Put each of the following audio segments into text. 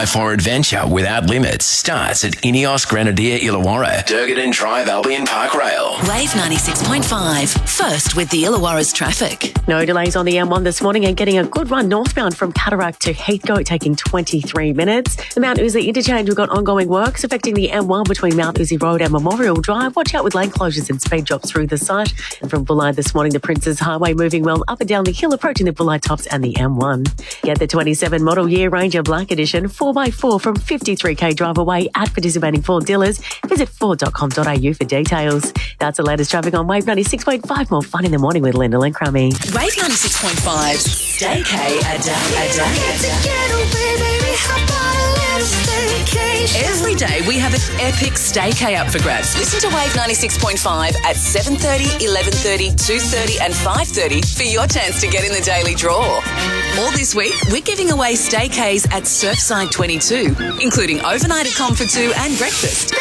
Drive for adventure without limits starts at Ineos Grenadier Illawarra, Durgadon Drive Albion Park Rail. Wave 96.5. First with the Illawarra's traffic. No delays on the M1 this morning and getting a good run northbound from Cataract to Heathcote, taking 23 minutes. The Mount Uzi interchange, we've got ongoing works affecting the M1 between Mount Uzi Road and Memorial Drive. Watch out with lane closures and speed drops through the site. And from Bullard this morning, the Princes Highway moving well up and down the hill, approaching the Bullard Tops and the M1. Get the 27 model year Ranger Black Edition 4x4 from 53k drive away at participating Ford dealers. Visit ford.com.au for details. That's the latest traffic on Wave 96.5. More fun in the morning with Lyndall and Crummy. Wave 96.5. Stay K a day. Every day we have an epic Stay K up for grabs. Listen to Wave 96.5 at 7:30, 11:30, 2:30 and 5:30 for your chance to get in the daily draw. All this week, we're giving away Stay Ks at Surfside 22, including overnight at Com for two and breakfast.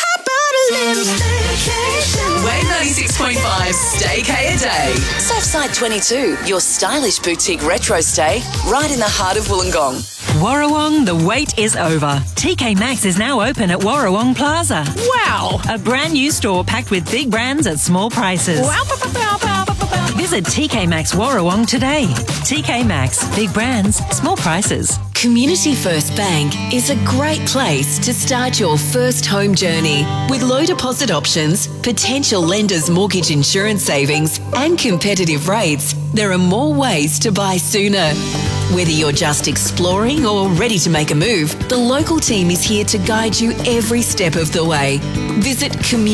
Wave 96.5 Stay K a day. Surfside 22, your stylish boutique retro stay right in the heart of Wollongong. Warrawong, the wait is over. TK Maxx is now open at Warrawong Plaza. Wow! A brand new store packed with big brands at small prices. Wow! Visit TK Maxx Warrawong today. TK Maxx, big brands, small prices. Community First Bank is a great place to start your first home journey. With low deposit options, potential lenders' mortgage insurance savings, and competitive rates, there are more ways to buy sooner. Whether you're just exploring or ready to make a move, the local team is here to guide you every step of the way. Visit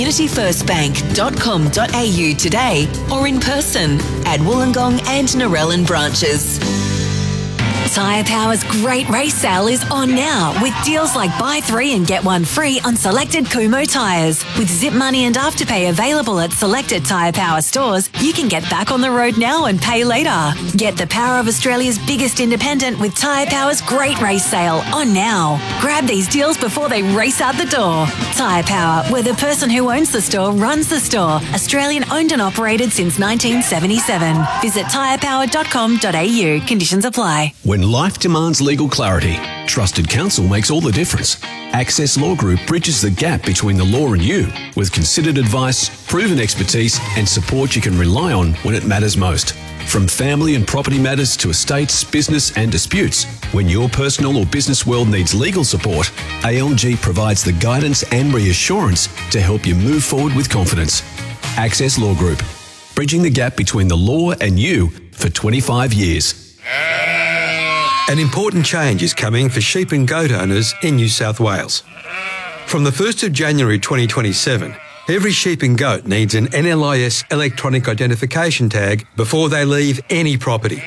communityfirstbank.com.au today or in person at Wollongong and Narellan branches. Tyre Power's great race sale is on now with deals like buy 3 and get 1 free on selected Kumho tyres. With Zip Money and Afterpay available at selected Tyre Power stores, you can get back on the road now and pay later. Get the power of Australia's biggest independent with Tyre Power's great race sale on now. Grab these deals before they race out the door. Tyre Power, where the person who owns the store runs the store. Australian owned and operated since 1977. Visit tyrepower.com.au. Conditions apply. When life demands legal clarity, trusted counsel makes all the difference. Access Law Group bridges the gap between the law and you with considered advice, proven expertise and support you can rely on when it matters most. From family and property matters to estates, business and disputes, when your personal or business world needs legal support, ALG provides the guidance and reassurance to help you move forward with confidence. Access Law Group, bridging the gap between the law and you for 25 years. An important change is coming for sheep and goat owners in New South Wales. From the 1st of January 2027, every sheep and goat needs an NLIS electronic identification tag before they leave any property.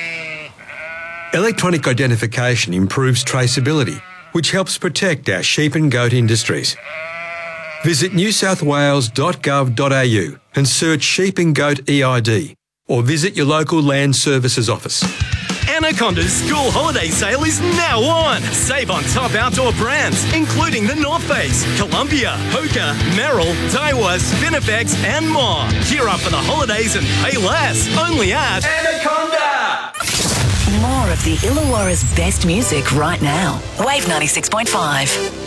Electronic identification improves traceability, which helps protect our sheep and goat industries. Visit newsouthwales.gov.au and search sheep and goat EID, or visit your local land services office. Anaconda's school holiday sale is now on. Save on top outdoor brands, including the North Face, Columbia, Hoka, Merrill, Daiwa, Spinifex, and more. Gear up for the holidays and pay less. Only at Anaconda. More of the Illawarra's best music right now. Wave 96.5.